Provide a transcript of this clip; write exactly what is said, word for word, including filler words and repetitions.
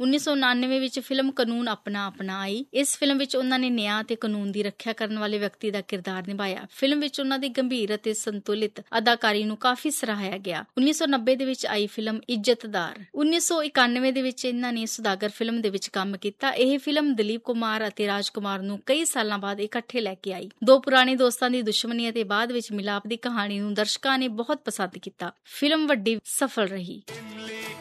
ਉੱਨੀ ਸੌ ਉਨਾਨਵੇਂ ਵਿੱਚ ਫਿਲਮ ਕਾਨੂੰਨ ਆਪਣਾ ਆਪਣਾ ਆਈ। ਇਸ ਫਿਲਮ ਵਿੱਚ ਉਹਨਾਂ ਨੇ ਨਿਆਂ ਤੇ ਕਾਨੂੰਨ ਦੀ ਰੱਖਿਆ ਕਰਨ ਵਾਲੇ ਵਿਅਕਤੀ ਦਾ ਕਿਰਦਾਰ ਨਿਭਾਇਆ। ਫਿਲਮ ਵਿੱਚ ਉਹਨਾਂ ਦੀ ਗੰਭੀਰ ਅਤੇ ਸੰਤੁਲਿਤ ਅਦਾਕਾਰੀ ਨੂੰ ਕਾਫੀ ਸਰਾਹਿਆ ਗਿਆ। ਉੱਨੀ ਸੌ ਨੱਬੇ ਦੇ ਵਿੱਚ ਆਈ ਫਿਲਮ ਇੱਜ਼ਤਦਾਰ। ਉੱਨੀ ਸੌ ਇਕਾਨਵੇਂ ਦੇ ਵਿੱਚ ਇਹਨਾਂ ਨੇ ਸੁਦਾਗਰ ਫਿਲਮ ਦੇ ਵਿੱਚ ਕੰਮ ਕੀਤਾ। ਇਹ ਫਿਲਮ ਦਲੀਪ ਕੁਮਾਰ ਅਤੇ ਰਾਜ ਕੁਮਾਰ ਨੂੰ ਕਈ ਸਾਲਾਂ ਬਾਅਦ ਇਕੱਠੇ ਲੈ ਕੇ ਆਈ। ਦੋ ਪੁਰਾਣੇ ਦੋਸਤਾਂ ਦੀ ਦੁਸ਼ਮਣੀ ਅਤੇ ਬਾਅਦ ਵਿੱਚ ਮਿਲਾਪ ਦੀ ਕਹਾਣੀ ਨੂੰ ਦਰਸ਼ਕਾਂ ਨੇ ਬਹੁਤ ਪਸੰਦ ਕੀਤਾ। ਫਿਲਮ ਵੱਡੀ ਸਫਲ ਰਹੀ।